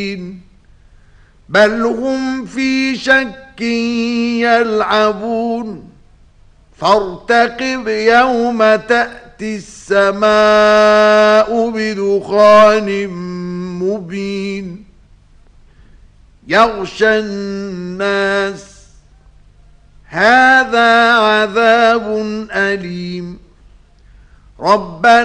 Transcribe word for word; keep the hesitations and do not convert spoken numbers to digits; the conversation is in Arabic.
بل هم في شك يلعبون فارتقب يوم تأتي السماء بدخان مبين يغشى الناس هذا عذاب أليم ربنا